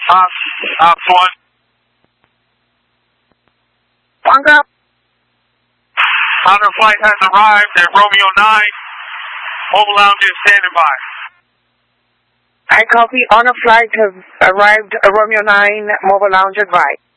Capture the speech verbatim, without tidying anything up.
Ops, Ops one. Bunker. Honor flight has arrived at Romeo nine. Mobile Lounge is standing by. I copy. Honor flight has arrived at Romeo nine. Mobile Lounge advice.